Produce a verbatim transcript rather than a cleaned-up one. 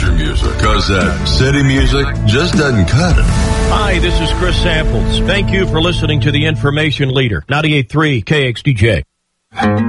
country music, because that city music just doesn't cut it. Hi, this is Chris Samples. Thank you for listening to the Information Leader, ninety-eight point three K X D J.